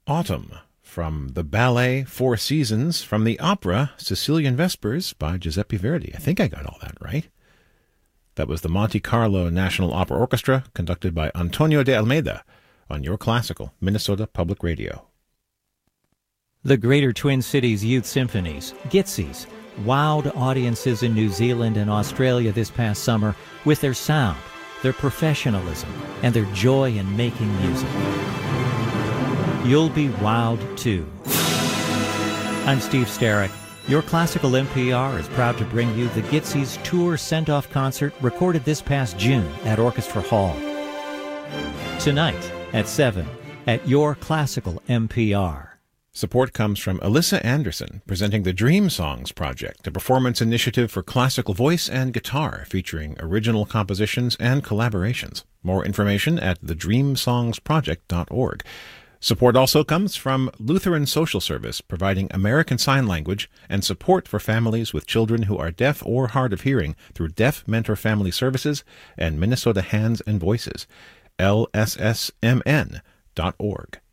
Autumn, from the ballet Four Seasons, from the opera Sicilian Vespers by Giuseppe Verdi. I think I got all that right. That was the Monte Carlo National Opera Orchestra, conducted by Antonio de Almeida, on Your Classical, Minnesota Public Radio. The Greater Twin Cities Youth Symphonies, GITSYs, wowed audiences in New Zealand and Australia this past summer with their sound, their professionalism, and their joy in making music. You'll be wowed too. I'm Steve Starrick. Your Classical NPR is proud to bring you the GITSYs Tour Send-Off Concert recorded this past June at Orchestra Hall. Tonight at 7 at Your Classical NPR. Support comes from Alyssa Anderson, presenting the Dream Songs Project, a performance initiative for classical voice and guitar featuring original compositions and collaborations. More information at thedreamsongsproject.org. Support also comes from Lutheran Social Service, providing American Sign Language and support for families with children who are deaf or hard of hearing through Deaf Mentor Family Services and Minnesota Hands and Voices. lssmn.org.